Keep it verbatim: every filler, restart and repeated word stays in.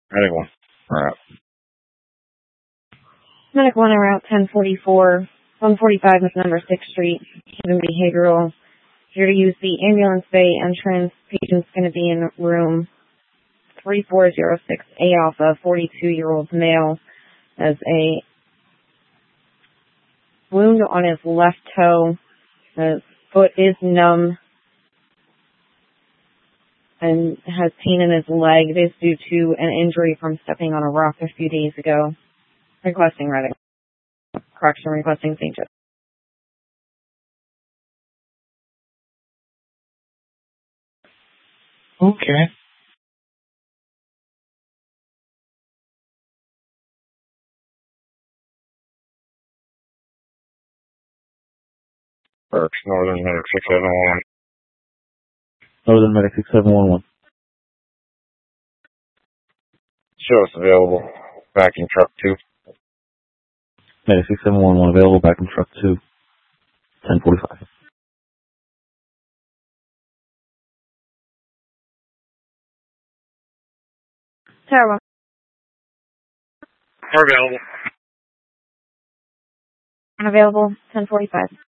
Medic one. Alright. Medic one, en route ten forty-four, one forty-five Miss Number sixth Street, Haven Behavioral. Here to use the ambulance bay entrance. Patient's going to be in room three four zero six A Alpha, forty-two-year-old male, has a wound on his left toe. His foot is numb and has pain in his leg. It is due to an injury from stepping on a rock a few days ago. Requesting Reading. Correction, requesting Saint Joseph. Okay. Berks, Northern Medic six seven one. Northern Medic six seven one one. Show us available. Backing truck two. Medic six seven one one available, back in truck two. ten forty-five. Tower one. We're available. Unavailable, ten forty-five.